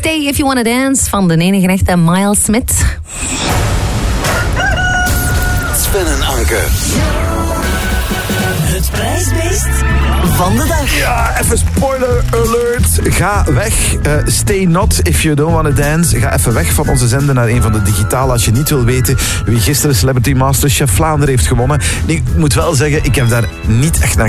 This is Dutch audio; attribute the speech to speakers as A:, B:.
A: Stay If You Wanna Dance van de enige echte Miles Smith.
B: Sven en Anke. Het prijsbeest van de dag.
C: Ja, even spoiler alert. Ga weg. Stay not if you don't want to dance. Ga even weg van onze zender naar een van de digitale als je niet wil weten wie gisteren Celebrity Masterchef Vlaanderen heeft gewonnen. Ik moet wel zeggen, ik heb daar niet echt naar